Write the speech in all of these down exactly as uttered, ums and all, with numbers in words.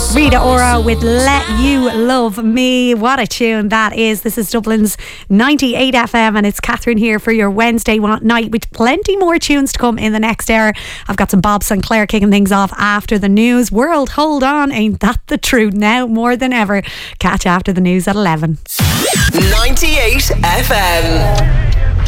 Rita Ora with Let You Love Me. What a tune that is. This is Dublin's ninety-eight F M and it's Catherine here for your Wednesday night with plenty more tunes to come in the next hour. I've got some Bob Sinclair kicking things off after the news. World, hold on, ain't that the truth? Now more than ever. Catch after the news at eleven. ninety-eight F M.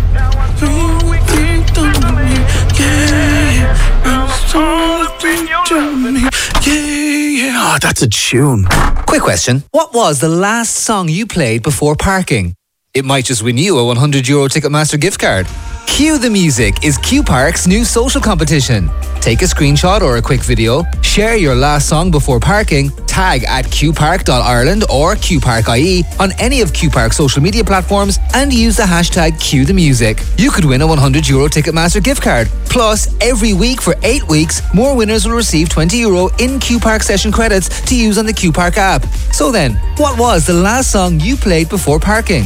Yeah, oh, that's a tune. Quick question. What was the last song you played before parking? It might just win you a one hundred euro Ticketmaster gift card. Cue the Music is Q Park's new social competition. Take a screenshot or a quick video, share your last song before parking, tag at q park dot ireland or q park dot i e on any of Q Park's social media platforms and use the hashtag Cue the Music. You could win a one hundred euro Ticketmaster gift card. Plus, every week for eight weeks, more winners will receive twenty euro in Q Park session credits to use on the Q Park app. So then, what was the last song you played before parking?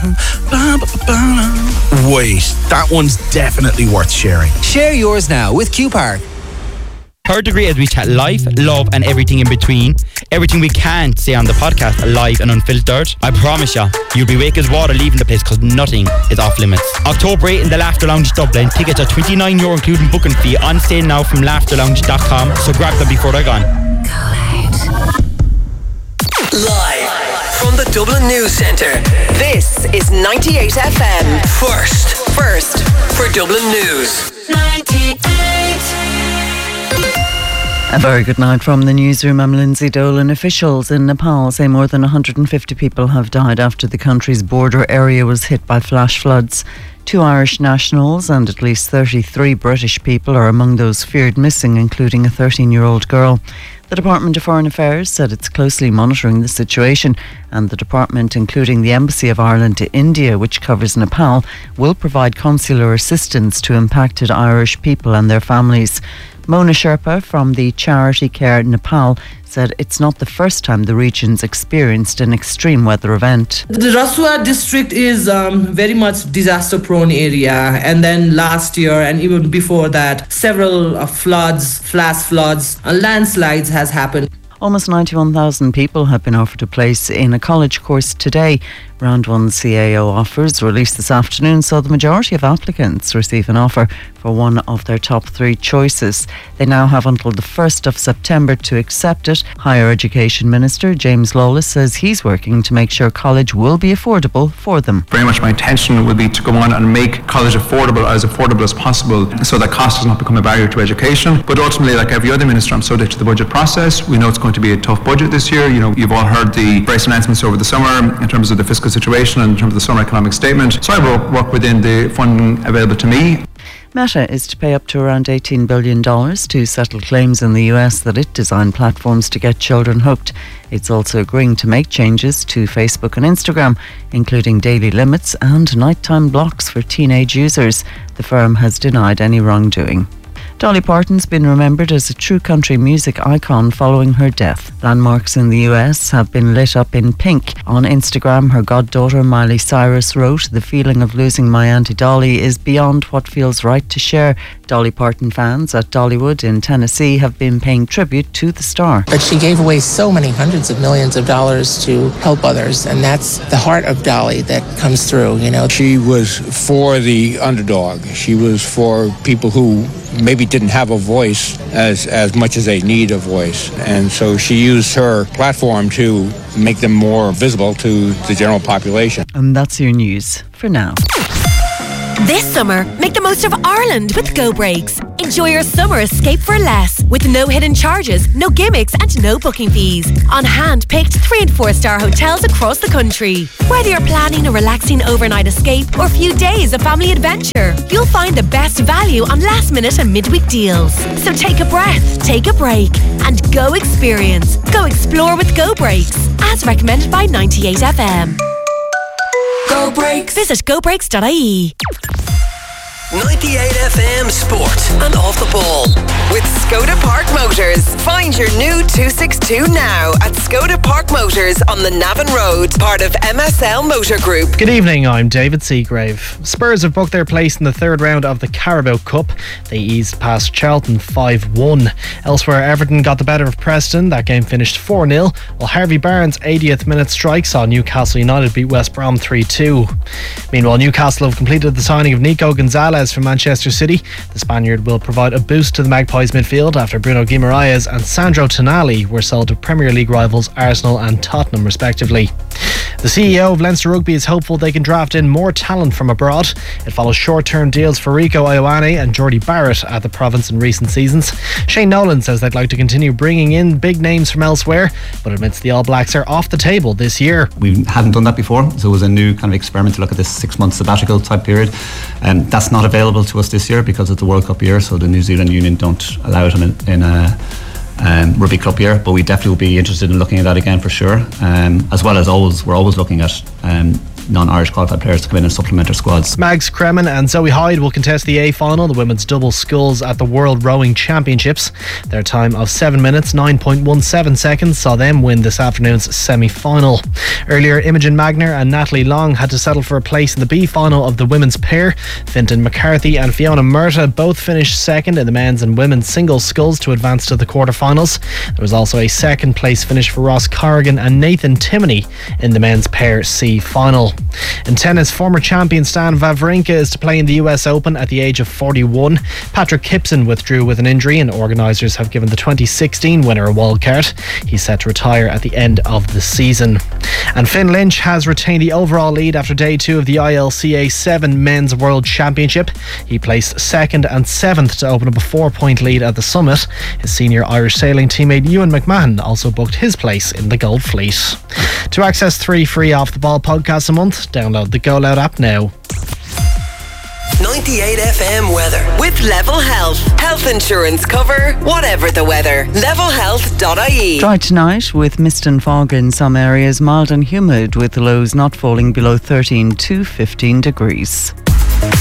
Wait, that one's definitely worth sharing. Share yours now with Q Park. Third Degree, as we chat life, love and everything in between. Everything we can't say on the podcast, live and unfiltered. I promise you, you'll be wake as water leaving the place because nothing is off limits. October eighth in the Laughter Lounge Dublin. Tickets are twenty-nine euro including booking fee. On sale now from laughter lounge dot com. So grab them before they're gone. Live from the Dublin News Centre, this is ninety-eight F M. First, first for Dublin News. ninety-eight. A very good night from the newsroom. I'm Lindsay Dolan. Officials in Nepal say more than one hundred fifty people have died after the country's border area was hit by flash floods. Two Irish nationals and at least thirty-three British people are among those feared missing, including a thirteen-year-old girl. The Department of Foreign Affairs said it's closely monitoring the situation, and the department, including the Embassy of Ireland to India, which covers Nepal, will provide consular assistance to impacted Irish people and their families. Mona Sherpa from the Charity Care Nepal said it's not the first time the region's experienced an extreme weather event. The Rasua district is um, very much disaster-prone area, and then last year and even before that, several uh, floods, flash floods, and landslides has happened. Almost ninety-one thousand people have been offered a place in a college course today. Round one C A O offers released this afternoon saw the majority of applicants receive an offer for one of their top three choices. They now have until the first of September to accept it. Higher Education Minister James Lawless says he's working to make sure college will be affordable for them. Very much my intention will be to go on and make college affordable, as affordable as possible, so that cost does not become a barrier to education. But ultimately, like every other minister, I'm subject to the budget process. We know it's going to be a tough budget this year. You know, you've all heard the various announcements over the summer in terms of the fiscal situation and in terms of the summer economic statement. So I will work within the funding available to me. Meta is to pay up to around eighteen billion dollars to settle claims in the U S that it designed platforms to get children hooked. It's also agreeing to make changes to Facebook and Instagram, including daily limits and nighttime blocks for teenage users. The firm has denied any wrongdoing. Dolly Parton's been remembered as a true country music icon following her death. Landmarks in the U S have been lit up in pink. On Instagram, her goddaughter Miley Cyrus wrote, "The feeling of losing my Auntie Dolly is beyond what feels right to share." Dolly Parton fans at Dollywood in Tennessee have been paying tribute to the star. But she gave away so many hundreds of millions of dollars to help others, and that's the heart of Dolly that comes through, you know. She was for the underdog. She was for people who maybe didn't have a voice as, as much as they need a voice. And so she used her platform to make them more visible to the general population. And that's your news for now. This summer, make the most of Ireland with Go Breaks. Enjoy your summer escape for less, with no hidden charges, no gimmicks and no booking fees. On hand-picked three and four star hotels across the country. Whether you're planning a relaxing overnight escape or a few days of family adventure, you'll find the best value on last minute and midweek deals. So take a breath, take a break and go experience. Go explore with Go Breaks, as recommended by ninety-eight F M. Go Breaks. Visit go breaks dot I E. ninety-eight F M Sport and Off the Ball with Skoda Park Motors. Find your new two six two now at Skoda Park Motors on the Navan Road, part of M S L Motor Group. Good evening, I'm David Seagrave. Spurs have booked their place in the third round of the Carabao Cup. They eased past Charlton five one. Elsewhere, Everton got the better of Preston. That game finished four nil, while Harvey Barnes' eightieth minute strike saw Newcastle United beat West Brom three two. Meanwhile, Newcastle have completed the signing of Nico Gonzalez from Manchester City. The Spaniard will provide a boost to the Magpies midfield after Bruno Guimaraes and Sandro Tonali were sold to Premier League rivals Arsenal and Tottenham respectively. The C E O of Leinster Rugby is hopeful they can draft in more talent from abroad. It follows short-term deals for Rico Ioane and Jordy Barrett at the province in recent seasons. Shane Nolan says they'd like to continue bringing in big names from elsewhere, but admits the All Blacks are off the table this year. We hadn't done that before, so it was a new kind of experiment to look at this six-month sabbatical type period. And um, that's not available to us this year because it's the World Cup year, so the New Zealand Union don't allow it in a, in a um, Rugby Cup year, but we definitely will be interested in looking at that again for sure. Um, as well as always, we're always looking at um, non-Irish qualified players to come in and supplement our squads. Mags Kremen and Zoe Hyde will contest the A final, the women's double sculls at the World Rowing Championships. Their time of seven minutes nine point one seven seconds saw them win this afternoon's semi-final. Earlier, Imogen Magner and Natalie Long had to settle for a place in the B final of the women's pair. Fintan McCarthy and Fiona Murta both finished second in the men's and women's single sculls to advance to the quarterfinals. There was also a second place finish for Ross Corrigan and Nathan Timoney in the men's pair C final. In tennis, former champion Stan Wawrinka is to play in the U S Open at the age of forty-one. Patrick Kipson withdrew with an injury and organisers have given the twenty sixteen winner a wildcard. He's set to retire at the end of the season. And Finn Lynch has retained the overall lead after day two of the I L C A seven Men's World Championship. He placed second and seventh to open up a four-point lead at the summit. His senior Irish sailing teammate Ewan McMahon also booked his place in the Gold Fleet. To access three free Off the Ball podcasts a month, download the Go Loud app now. ninety-eight F M weather with Level Health. Health insurance cover, whatever the weather. level health dot I E. Dry tonight with mist and fog in some areas, mild and humid with lows not falling below thirteen to fifteen degrees.